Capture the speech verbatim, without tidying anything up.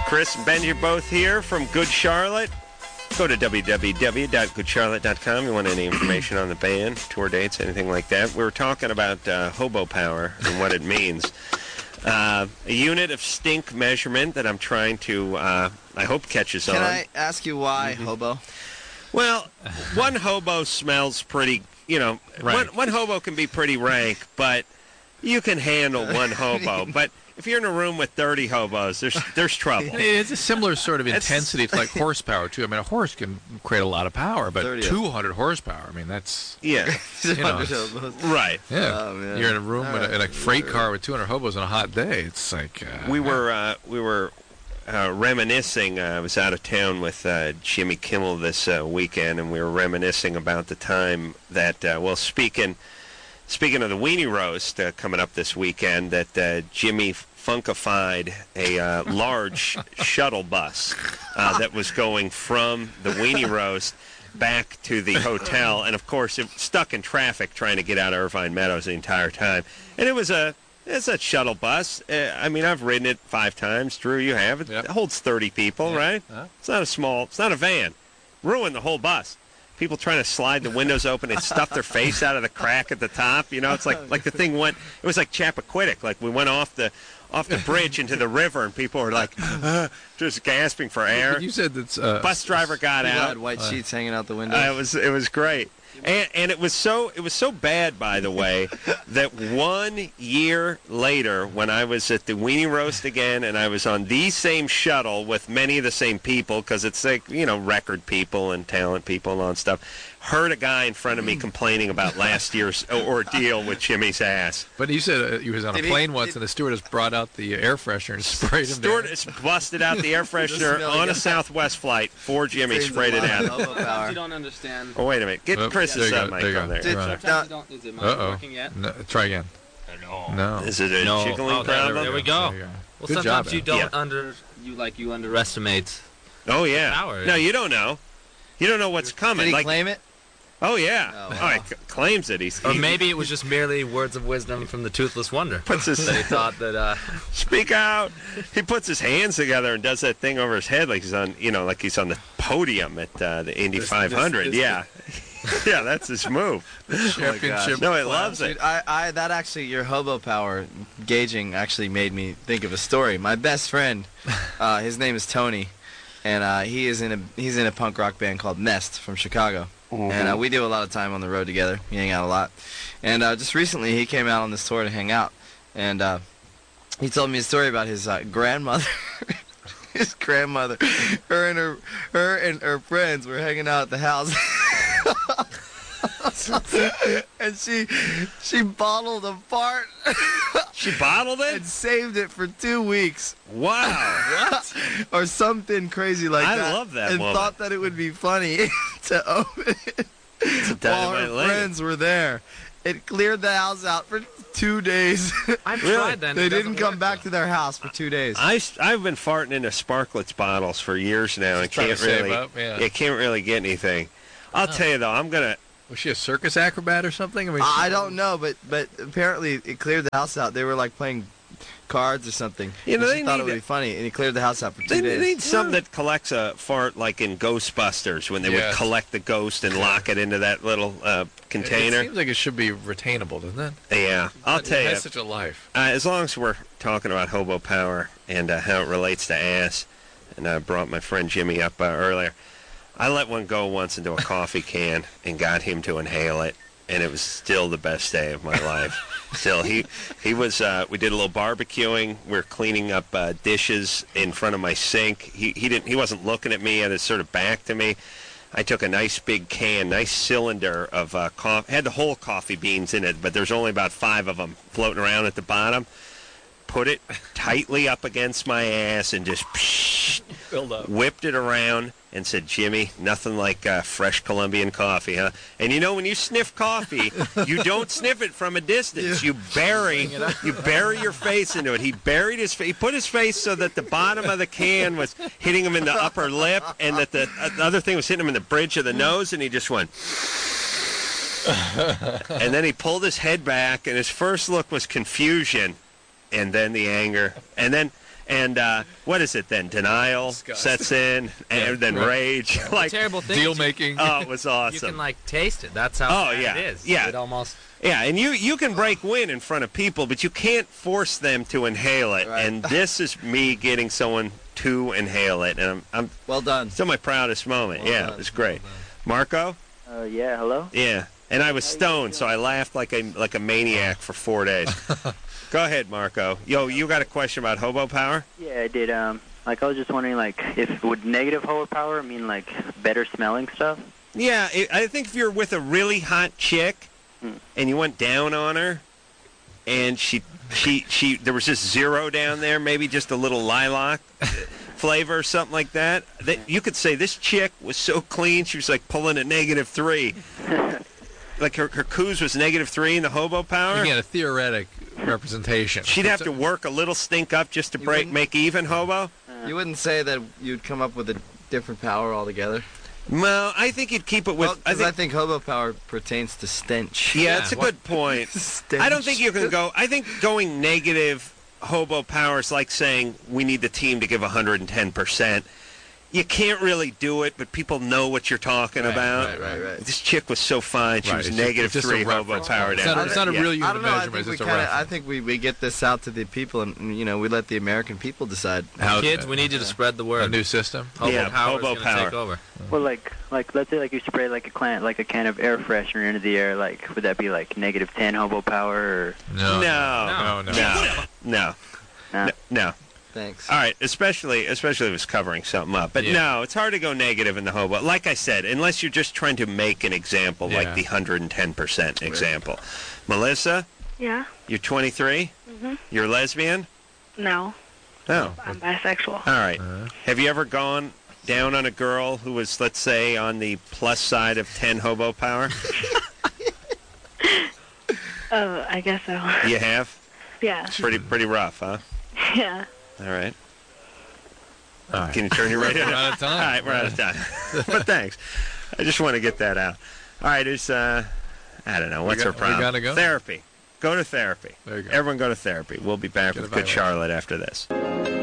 Chris and Ben, you're both here from Good Charlotte. Go to w w w dot good charlotte dot com. You want any information on the band, tour dates, anything like that. We were talking about uh, hobo power and what it means. Uh, a unit of stink measurement that I'm trying to, uh, I hope catches Can on. Can I ask you why mm-hmm. hobo? Well, one hobo smells pretty, you know, one, one hobo can be pretty rank, but you can handle one hobo. But if you're in a room with thirty hobos, there's there's trouble. It's a similar sort of intensity. It's like horsepower, too. I mean, a horse can create a lot of power, but two hundred horsepower, I mean, that's... Yeah. You know, right. Yeah. Oh, man. You're in a room All in, right. a, in a freight car with two hundred hobos on a hot day. It's like... Uh, we were... Uh, we were... Uh, reminiscing, uh, I was out of town with uh, Jimmy Kimmel this uh, weekend, and we were reminiscing about the time that, uh, well, speaking speaking of the Weenie Roast uh, coming up this weekend, that uh, Jimmy funkified a uh, large shuttle bus uh, that was going from the Weenie Roast back to the hotel, and of course it stuck in traffic trying to get out of Irvine Meadows the entire time. And it was a It's a shuttle bus. Uh, I mean, I've ridden it five times. Drew, you have it. Yep. It holds thirty people, Yeah. right? Huh? It's not a small, it's not a van. Ruined the whole bus. People trying to slide the windows open and stuff their face out of the crack at the top. You know, it's like like the thing went, it was like Chappaquiddick. Like we went off the off the bridge into the river, and people were like, uh, just gasping for air. But you said that... Uh, Bus driver got People out. had white sheets hanging out the window. Uh, it was it was great, and and it was so it was so bad, by the way, that one year later, when I was at the Weenie Roast again, and I was on the same shuttle with many of the same people, because it's like, you know, record people and talent people and all that stuff, heard a guy in front of me complaining about last year's ordeal with Jimmy's ass. But you said uh, he was on a Did he- plane once, did- and the stewardess brought out the air freshener and sprayed him down. Stewardess busted out the air freshener smell on a again. Southwest flight for Jimmy, Seems sprayed a it lot out. of hobo power. You don't understand. Oh, wait a minute. Get Oh, Chris's there you uh, go, mic there you on go. there. Did- Right. Sometimes Now- you don't. Is it mic Uh-oh. working yet? No, try again. No. No. Is it a No. jiggling Oh, there- problem? there we go. There you go. Well, Good sometimes job, you Al. don't Yeah. under you like you underestimate. Oh, yeah. Power, No, yeah. you don't know. You don't know what's coming. Did he like, claim it? oh, yeah. Oh, Oh, wow. he c- claims it. He's, Or he maybe it was just merely words of wisdom from the Toothless Wonder. puts his That he thought that. Uh, speak out. He puts his hands together and does that thing over his head like he's on, you know, like he's on the podium at uh, the Indy This- five hundred. this- this- yeah, yeah, that's his move. Championship. No, it loves it. Dude, I, I, that actually, your hobo power gauging actually made me think of a story. My best friend, uh, his name is Tony, and uh, he is in a he's in a punk rock band called Nest from Chicago. And uh, we do a lot of time on the road together. We hang out a lot. And uh, just recently, he came out on this tour to hang out, and uh, he told me a story about his uh, grandmother. His grandmother, her and her, her and her friends were hanging out at the house. And she she bottled a fart She bottled it? and saved it for two weeks Wow. or something crazy like I that. love that And woman. thought that it would be funny to open it It's a while dynamite her lady. friends were there. It cleared the house out for two days. I've Really? tried that. and They it doesn't didn't come work, back though. to their house for two days. I, I've been farting into Sparklets bottles for years now and Just trying can't to save really, up, yeah. you can't really get anything. I'll tell you, though, I'm going to, Was she a circus acrobat or something? I mean, I don't know, but but apparently it cleared the house out. They were like playing cards or something. You know, and they she thought need it would to- be funny, and he cleared the house out for two They days. need something that collects a fart like in Ghostbusters when they would Yes. collect the ghost and lock it into that little uh, It container. seems like it should be retainable, doesn't it? Yeah, I'll It tell you. has such a life. Uh, as long as we're talking about hobo power and uh, how it relates to ass, and I brought my friend Jimmy up uh, earlier, I let one go once into a coffee can and got him to inhale it, and it was still the best day of my life. Still, he he was. Uh, we did a little barbecuing. We were cleaning up uh, dishes in front of my sink. He he didn't. He wasn't looking at me. He had his sort of back to me. I took a nice big can, nice cylinder of uh, coffee. Had the whole coffee beans in it, but there's only about five of them floating around at the bottom. Put it tightly up against my ass and just psh, Build up. whipped it around and said, "Jimmy, nothing like uh, fresh Colombian coffee, huh?" And you know, when you sniff coffee, you don't sniff it from a distance. You bury, you bury your face into it. He buried his face. He put his face so that the bottom of the can was hitting him in the upper lip, and that the, uh, the other thing was hitting him in the bridge of the nose, and he just went. And then he pulled his head back, and his first look was confusion, and then the anger, and then. And uh, what is it then? Denial Disgust. sets in, and Yeah, then right. rage. The like, terrible thing. Deal is you- making. oh, it was You awesome. can like taste it. That's how Oh, bad yeah. it is. Yeah. It almost. Yeah, and you, you can break wind in front of people, but you can't force them to inhale it. Right. And this is me getting someone to inhale it, and I'm, I'm Well done. still my proudest moment. Well yeah, done. it was great. Well Marco? Uh, yeah, hello? Yeah, and I was How you stoned, guys so I laughed like a like a maniac for four days. Go ahead, Marco. Yo, you got a question about hobo power? Yeah, I did. Um, like, I was just wondering, like, if would negative hobo power mean, like, better smelling stuff? Yeah, it, I think if you're with a really hot chick Hmm. and you went down on her, and she she she there was just zero down there, maybe just a little lilac flavor or something like that. That you could say this chick was so clean, she was like pulling a negative three. Like her her coos was negative three in the hobo power. Again, a theoretic representation. She'd have to work a little stink up just to You break wouldn't- make even hobo. You wouldn't say that you'd come up with a different power altogether? Well, I think you'd keep it with. Well, 'cause I think, I think hobo power pertains to stench. yeah, Yeah, it's a what- good point. Stench. I don't think you can go. I think going negative hobo power is like saying we need the team to give one hundred ten percent. You can't really do it, but people know what you're talking Right, about. Right, right, right. This chick was so fine. She Right, was it's just- negative it's just a three hobo reference power point. It's down not, there. it's not a Yeah. real I unit don't know. I measurement. think It's we just a kind of. I reference. think we, we get this out to the people, and and, you know, we let the American people decide. How- Kids, we need you to spread the word. A new system. Hobo Yeah, power hobo is power. gonna take over. Well, like, like let's say, like, you spray, like, a can, like, a can of air freshener into the air, like, would that be, like, negative ten hobo power, or... No. No, No. No. no, no, Nah. no, no. Thanks. All right, especially especially if it's covering something up. But Yeah. no, it's hard to go negative in the hobo. Like I said, unless you're just trying to make an example, Yeah. like the one hundred ten percent example. Melissa, Yeah. you're twenty-three. Mm-hmm. You're lesbian. No, Oh, I'm bisexual. all right. Uh, Have you ever gone down on a girl who was, let's say, on the plus side of ten hobo power? Oh, I guess so. You have. Yeah. Pretty pretty rough, huh? Yeah. All right. all right. Can you turn your radio We're down? out of time. All right, we're out of time. But thanks. I just want to get that out. All right, it's, uh, I don't know. What's got- her problem? we gotta go? Therapy. Go to therapy. There you go. Everyone go to therapy. We'll be back Get with a Good violin. Charlotte after this.